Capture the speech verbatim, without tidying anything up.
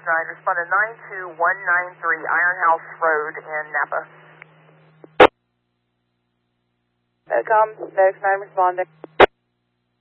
nine. Respond to nine two one nine three Iron House Road in Napa. Uh, com, X nine responding.